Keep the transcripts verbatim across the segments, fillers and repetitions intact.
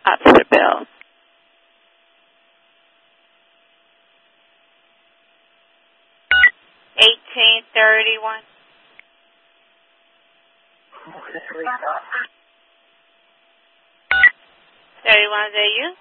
Officer Bill. eighteen thirty-one. thirty-one, is that you?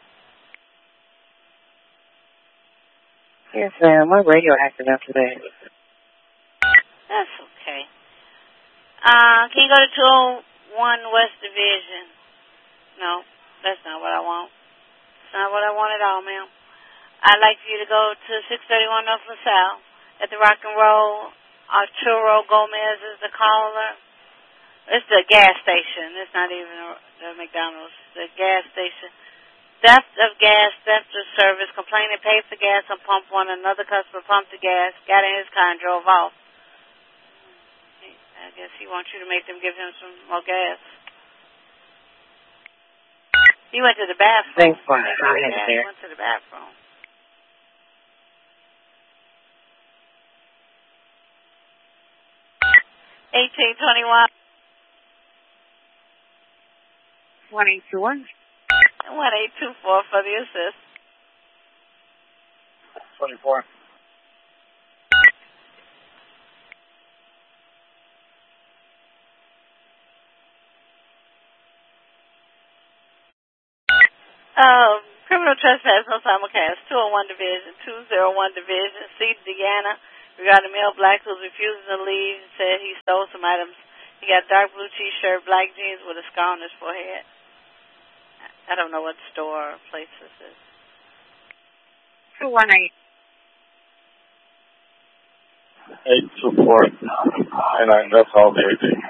Yes, ma'am. My radio acted up today. That's okay. Uh, can you go to two oh one West Division? No, that's not what I want. That's not what I want at all, ma'am. I'd like for you to go to six thirty-one North LaSalle at the Rock and Roll. Arturo Gomez is the caller. It's the gas station. It's not even the McDonald's. The gas station. Theft of gas, theft of service, complaining, paid for gas on pump one. Another customer pumped the gas, got in his car and drove off. I guess he wants you to make them give him some more gas. He went to the bathroom. Thanks for it. He went to the bathroom. eighteen twenty-one. one eight two one. one eight two four for the assist. twenty-four. Um, criminal trespass, no simulcast. two oh one Division, two oh one Division, C. Deanna, regarding a male black who's refusing to leave, said he stole some items. He got dark blue t-shirt, black jeans with a scar on his forehead. I don't know what store or place this is. two one eight. eight two four. And that's all the eighteen.